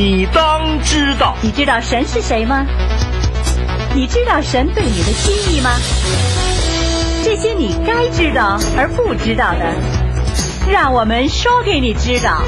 你当知道。 你知道神是谁吗？你知道神对你的心意吗？这些你该知道而不知道的，让我们说给你知道。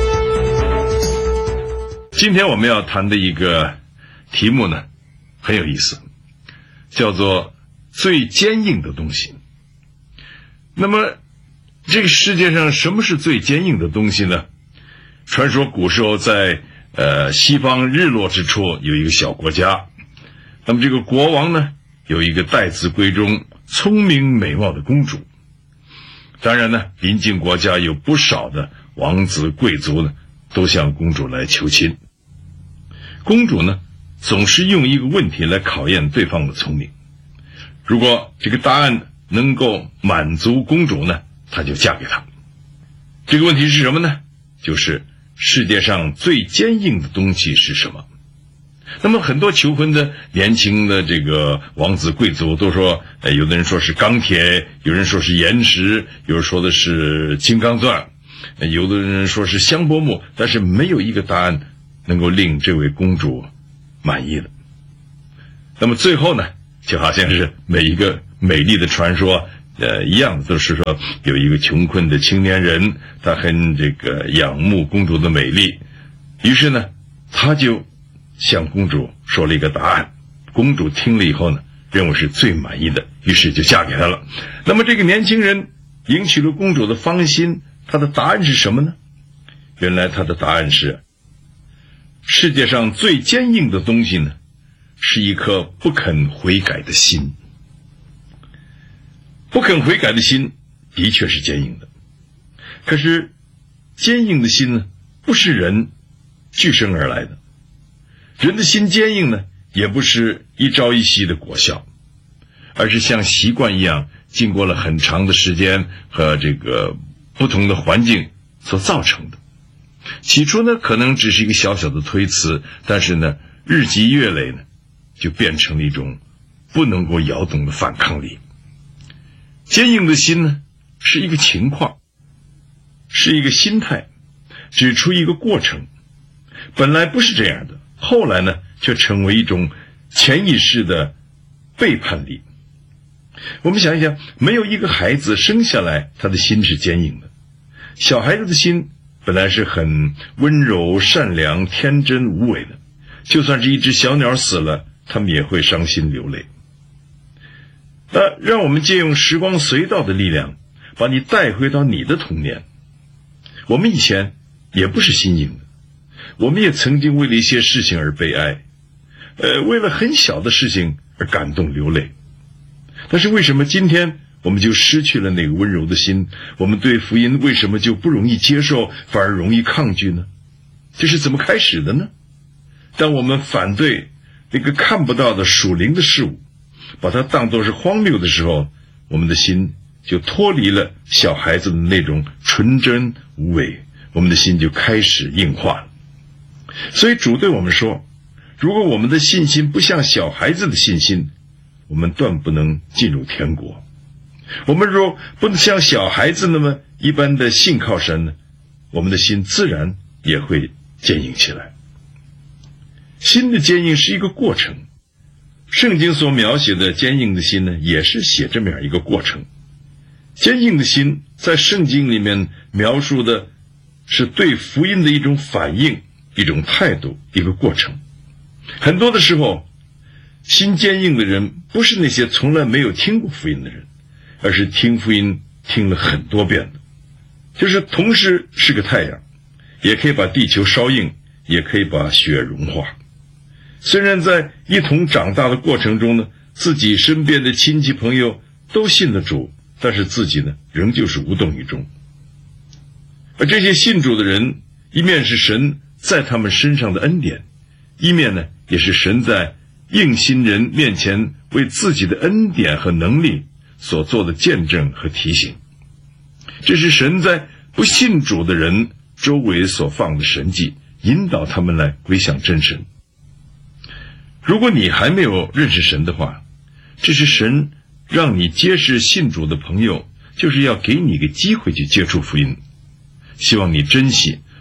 今天我们要谈的一个题目呢，很有意思，叫做最坚硬的东西。那么这个世界上什么是最坚硬的东西呢？传说古时候在西方日落之处有一个小国家，那么这个国王呢有一个待字闺中聪明美貌的公主。当然呢，邻近国家有不少的王子贵族呢都向公主来求亲。公主呢总是用一个问题来考验对方的聪明，如果这个答案能够满足公主呢，她就嫁给他。这个问题是什么呢？就是世界上最坚硬的东西是什么？那么很多求婚的年轻的这个王子贵族都说，有的人说是钢铁，有人说是岩石，有人说的是金刚钻，有的人说是香柏木，但是没有一个答案能够令这位公主满意的。那么最后呢，就好像是每一个美丽的传说一样，都是说有一个穷困的青年人，他很这个仰慕公主的美丽，于是呢他就向公主说了一个答案。公主听了以后呢，认为是最满意的，于是就嫁给他了。那么这个年轻人赢取了公主的芳心，他的答案是什么呢？原来他的答案是，世界上最坚硬的东西呢，是一颗不肯悔改的心。不肯悔改的心的确是坚硬的，可是坚硬的心呢，不是人俱生而来的。人的心坚硬呢，也不是一朝一夕的果效，而是像习惯一样，经过了很长的时间和这个不同的环境所造成的。起初呢，可能只是一个小小的推辞，但是呢，日积月累呢，就变成了一种不能够摇动的反抗力。坚硬的心呢，是一个情况，是一个心态，指出一个过程。本来不是这样的，后来呢，却成为一种潜意识的背叛力。我们想一想，没有一个孩子生下来他的心是坚硬的。小孩子的心本来是很温柔善良天真无伪的，就算是一只小鸟死了，他们也会伤心流泪。那让我们借用时光隧道的力量，把你带回到你的童年。我们以前也不是心硬的，我们也曾经为了一些事情而悲哀，为了很小的事情而感动流泪。但是为什么今天我们就失去了那个温柔的心？我们对福音为什么就不容易接受，反而容易抗拒呢？这是怎么开始的呢？当我们反对那个看不到的属灵的事物，把它当作是荒谬的时候，我们的心就脱离了小孩子的那种纯真无伪，我们的心就开始硬化了。所以主对我们说，如果我们的信心不像小孩子的信心，我们断不能进入天国。我们若不能像小孩子那么一般的信靠神呢，我们的心自然也会坚硬起来。心的坚硬是一个过程，圣经所描写的坚硬的心呢，也是写这么样一个过程。坚硬的心在圣经里面描述的是对福音的一种反应，一种态度，一个过程。很多的时候，心坚硬的人不是那些从来没有听过福音的人，而是听福音听了很多遍的，就是同时是个太阳，也可以把地球烧硬，也可以把雪融化。虽然在一同长大的过程中呢，自己身边的亲戚朋友都信了主，但是自己呢，仍旧是无动于衷。而这些信主的人，一面是神在他们身上的恩典，一面呢，也是神在硬心人面前为自己的恩典和能力所做的见证和提醒。这是神在不信主的人周围所放的神迹，引导他们来归向真神。如果你还没有认识神的话，这是神让你结识信主的朋友，就是要给你一个机会去接触福音。希望你珍惜，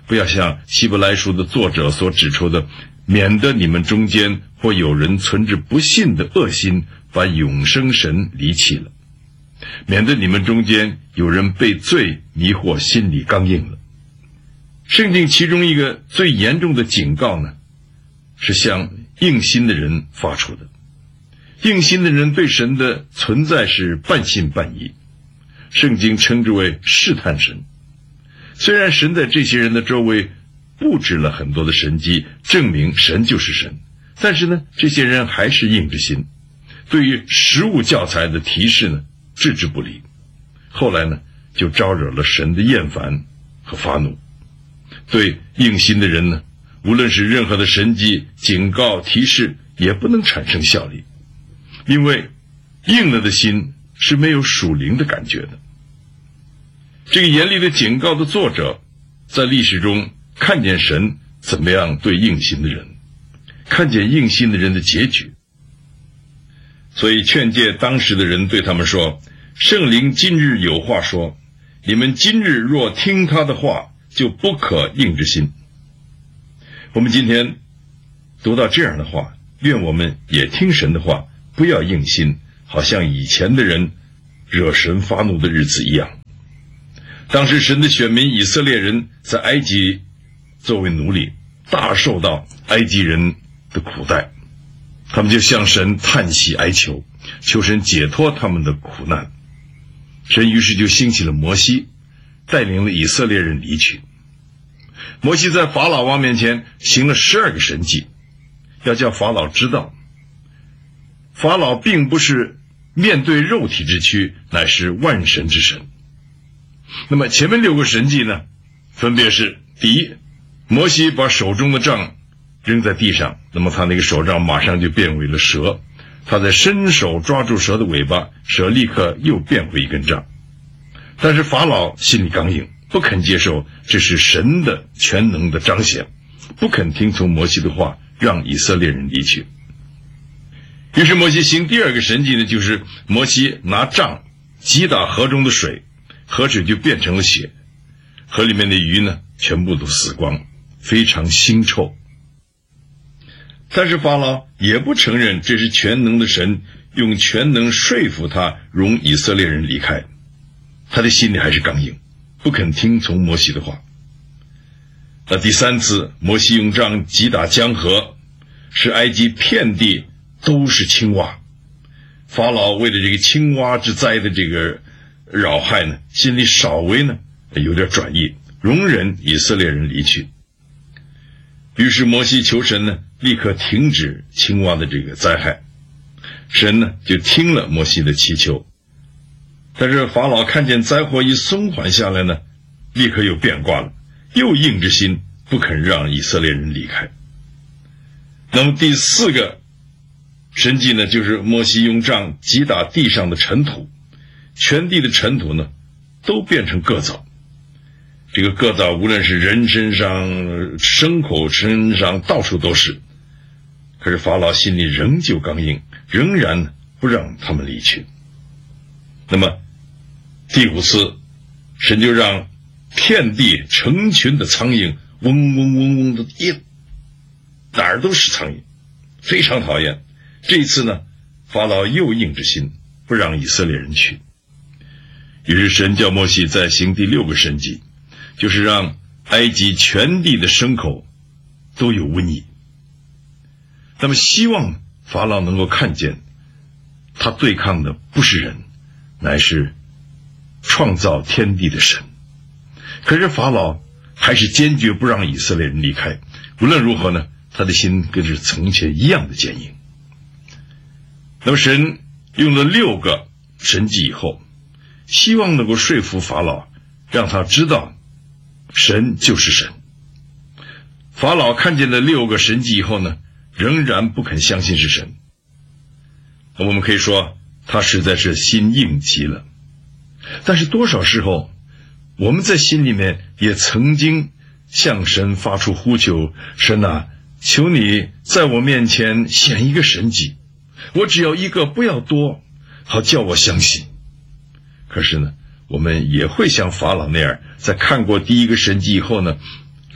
不要像希伯来书的作者所指出的，免得你们中间或有人存着不信的恶心，把永生神离弃了，免得你们中间有人被罪迷惑，心里刚硬了。圣经其中一个最严重的警告呢，是向硬心的人发出的。硬心的人对神的存在是半信半疑，圣经称之为试探神。虽然神在这些人的周围布置了很多的神迹，证明神就是神，但是呢，这些人还是硬着心，对于实物教材的提示呢，置之不理。后来呢，就招惹了神的厌烦和发怒。对硬心的人呢，无论是任何的神迹、警告、提示，也不能产生效力，因为硬了的心是没有属灵的感觉的。这个严厉的警告的作者，在历史中看见神怎么样对硬心的人，看见硬心的人的结局，所以劝诫当时的人，对他们说：圣灵今日有话说，你们今日若听他的话，就不可硬着心。我们今天读到这样的话，愿我们也听神的话，不要硬心，好像以前的人惹神发怒的日子一样。当时神的选民以色列人在埃及作为奴隶，大受到埃及人的苦待，他们就向神叹息哀求，求神解脱他们的苦难。神于是就兴起了摩西，带领了以色列人离去。摩西在法老王面前行了12个神迹，要叫法老知道，法老并不是面对肉体之躯，乃是万神之神。那么前面6个神迹呢，分别是：第一，摩西把手中的杖扔在地上，那么他那个手杖马上就变为了蛇，他在伸手抓住蛇的尾巴，蛇立刻又变回一根杖。但是法老心里刚硬，不肯接受这是神的全能的彰显，不肯听从摩西的话，让以色列人离去。于是摩西行第2个神迹呢，就是摩西拿杖击打河中的水，河水就变成了血，河里面的鱼呢全部都死光，非常腥臭。但是法老也不承认这是全能的神用全能说服他容以色列人离开，他的心里还是刚硬，不肯听从摩西的话。那第3次，摩西用杖击打江河，使埃及遍地都是青蛙。法老为了这个青蛙之灾的这个扰害呢，心里稍微呢有点转意，容忍以色列人离去。于是摩西求神呢，立刻停止青蛙的这个灾害。神呢就听了摩西的祈求。但是法老看见灾祸一松缓下来呢，立刻又变卦了，又硬着心不肯让以色列人离开。那么第4个神迹呢，就是摩西用杖击打地上的尘土，全地的尘土呢都变成秸草。这个秸草无论是人身上、牲口身上，到处都是。可是法老心里仍旧刚硬，仍然不让他们离去。那么第5次，神就让遍地成群的苍蝇嗡嗡嗡嗡的哪儿都是苍蝇，非常讨厌。这一次呢，法老又硬着心不让以色列人去。于是神叫摩西再行第6个神迹，就是让埃及全地的牲口都有瘟疫。那么希望法老能够看见，他对抗的不是人，乃是创造天地的神。可是法老还是坚决不让以色列人离开，无论如何呢，他的心跟是从前一样的坚硬。那么神用了6个神迹以后，希望能够说服法老，让他知道神就是神。法老看见了6个神迹以后呢，仍然不肯相信是神。我们可以说他实在是心硬极了。但是多少时候我们在心里面也曾经向神发出呼求，神啊，求你在我面前显一个神迹，我只要1个，不要多，好叫我相信。可是呢，我们也会像法老那样，在看过第1个神迹以后呢，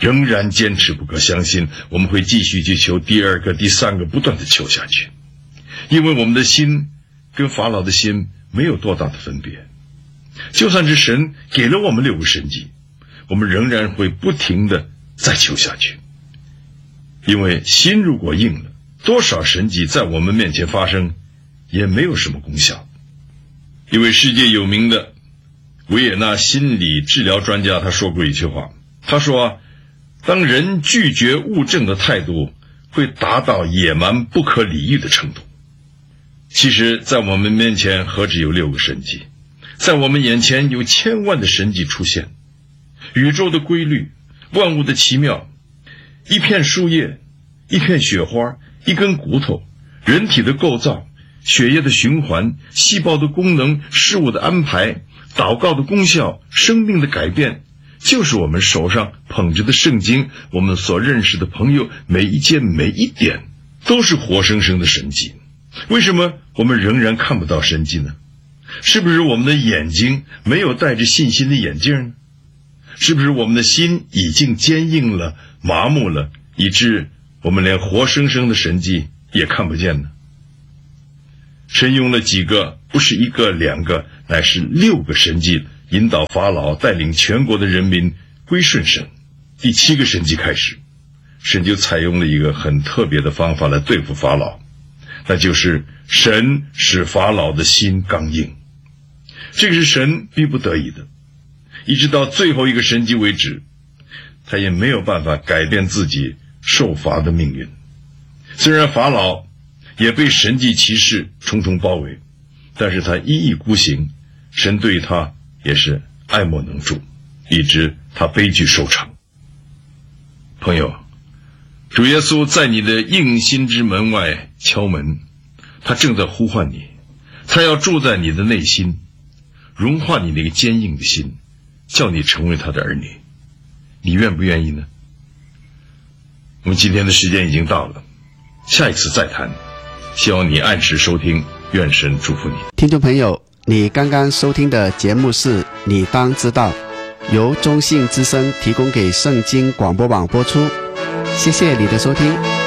仍然坚持不可相信，我们会继续去求第二个、第三个，不断的求下去。因为我们的心跟法老的心没有多大的分别。就算是神给了我们6个神迹，我们仍然会不停的再求下去。因为心如果硬了，多少神迹在我们面前发生也没有什么功效。一位世界有名的维也纳心理治疗专家他说过一句话，他说当人拒绝物证的态度会达到野蛮不可理喻的程度。其实在我们面前何止有6个神迹，在我们眼前有千万的神迹出现。宇宙的规律，万物的奇妙，一片树叶，一片雪花，一根骨头，人体的构造，血液的循环，细胞的功能，事物的安排，祷告的功效，生命的改变，就是我们手上捧着的圣经，我们所认识的朋友，每一件每一点都是活生生的神迹。为什么我们仍然看不到神迹呢？是不是我们的眼睛没有戴着信心的眼镜呢？是不是我们的心已经坚硬了，麻木了，以致我们连活生生的神迹也看不见呢？神用了几个，不是1个2个，乃是6个神迹，引导法老带领全国的人民归顺神。第7个神迹开始，神就采用了一个很特别的方法来对付法老，那就是神使法老的心刚硬。这个是神逼不得已的，一直到最后一个神迹为止，他也没有办法改变自己受罚的命运。虽然法老也被神迹奇事重重包围，但是他一意孤行，神对他也是爱莫能助，以致他悲剧收场。朋友，主耶稣在你的硬心之门外敲门，他正在呼唤你，他要住在你的内心，融化你那个坚硬的心，叫你成为他的儿女。你愿不愿意呢？我们今天的时间已经到了，下一次再谈。希望你按时收听，愿神祝福你。 听众朋友，你刚刚收听的节目是你当知道，由中信之声提供给圣经广播网播出。谢谢你的收听。